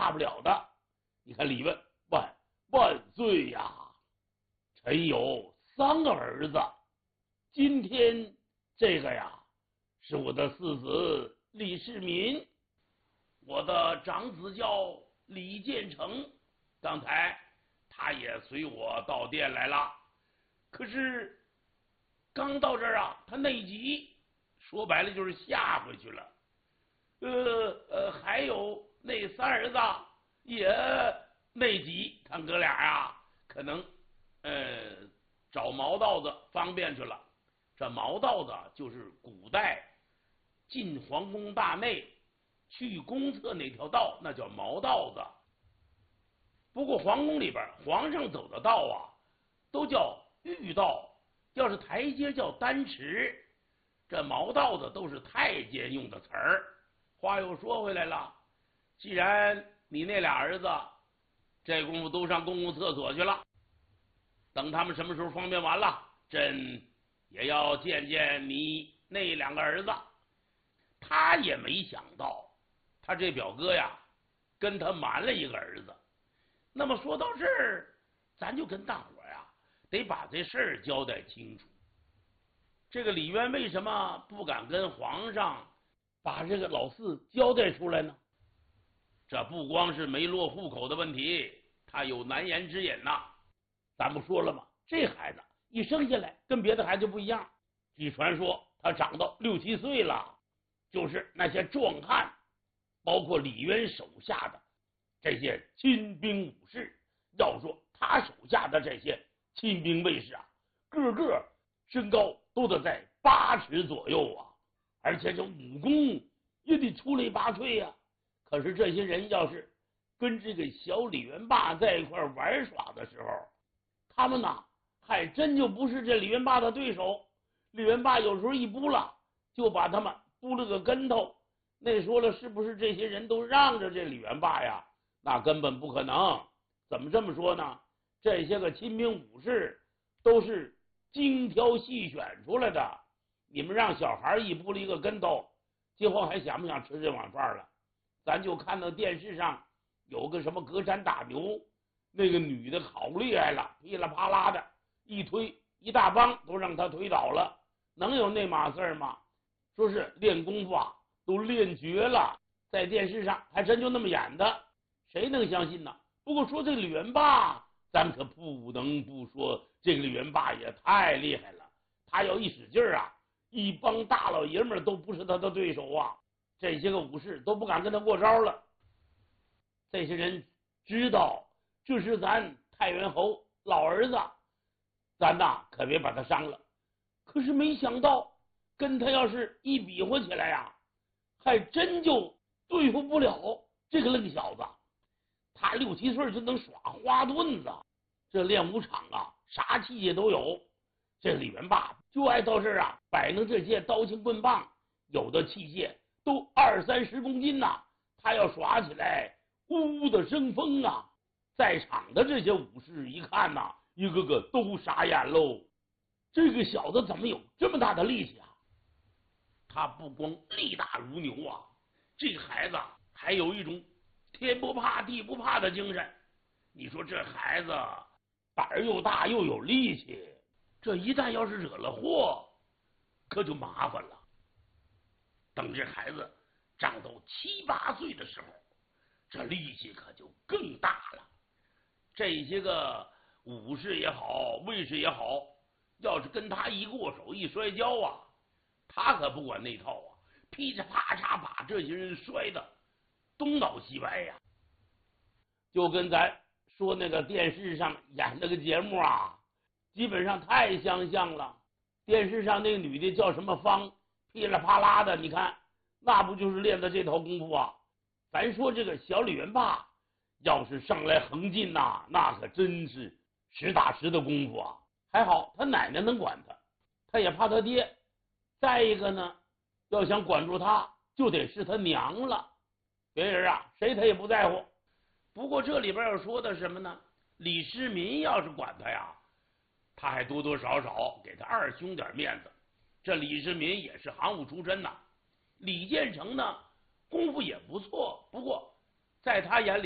大不了的。你看李渊，万岁呀！臣有3个儿子，今天这个呀是我的4子李世民，我的长子叫李建成，刚才他也随我到殿来了，可是刚到这儿啊，他内急，说白了就是下回去了。还有那3儿子也内急，看哥俩啊，可能找毛道子方便去了。这毛道子就是古代进皇宫大内去公厕那条道，那叫毛道子。不过皇宫里边皇上走的道啊，都叫御道，要是台阶叫丹池，这毛道子都是太监用的词儿。话又说回来了，既然你那俩儿子这功夫都上公共厕所去了，等他们什么时候方便完了，朕也要见见你那2个儿子。他也没想到他这表哥呀跟他瞒了一个儿子。那么说到这儿，咱就跟大伙呀得把这事儿交代清楚。这个李渊为什么不敢跟皇上把这个老4交代出来呢？这不光是没落户口的问题，他有难言之隐呐。咱不说了吗？这孩子一生下来跟别的孩子不一样，据传说他长到6、7岁了，就是那些壮汉，包括李渊手下的这些亲兵武士，要说他手下的这些亲兵卫士啊，个个身高都得在8尺左右啊，而且这武功也得出类拔萃呀。可是这些人要是跟这个小李元霸在一块玩耍的时候，他们呢还真就不是这李元霸的对手。李元霸有时候一扑了，就把他们扑了个跟头。那说了，是不是这些人都让着这李元霸呀？那根本不可能。怎么这么说呢？这些个亲兵武士都是精挑细选出来的。你们让小孩一扑了一个跟头，今后还想不想吃这碗饭了？咱就看到电视上有个什么隔山打牛，那个女的好厉害了，噼里啪啦的一推，一大帮都让他推倒了，能有那码事吗？说是练功夫啊都练绝了，在电视上还真就那么演的，谁能相信呢？不过说这个李元霸，咱可不能不说，这个李元霸也太厉害了。他要一使劲啊，一帮大老爷们都不是他的对手啊，这些个武士都不敢跟他过招了。这些人知道这是咱太原侯老儿子，咱呐可别把他伤了。可是没想到跟他要是一比划起来呀，还真就对付不了这个愣小子。他6、7岁就能耍花盾子，这练武场啊啥器械都有。这李元霸就爱到这儿啊摆弄这些刀枪棍棒，有的器械都20、30公斤呐，他要耍起来呜呜的生风啊。在场的这些武士一看呐，一个个都傻眼喽。这个小子怎么有这么大的力气啊？他不光力大如牛啊，这个孩子还有一种天不怕地不怕的精神。你说这孩子胆儿又大又有力气，这一旦要是惹了祸，可就麻烦了。等这孩子长到7、8岁的时候，这力气可就更大了。这些个武士也好，卫士也好，要是跟他一过手一摔跤啊，他可不管那套啊，噼里啪嚓把这些人摔得东倒西歪呀。就跟咱说那个电视上演那个节目啊，基本上太相像了。电视上那个女的叫什么芳，噼里啪啦的，你看那不就是练的这套功夫啊？咱说这个小李元霸要是上来横进呐，那可真是实打实的功夫啊。还好他奶奶能管他，他也怕他爹。再一个呢，要想管住他，就得是他娘了。别人啊，谁他也不在乎。不过这里边要说的什么呢？李世民要是管他呀，他还多多少少给他二兄点面子。这李世民也是行武出身呐。李建成呢，功夫也不错，不过在他眼里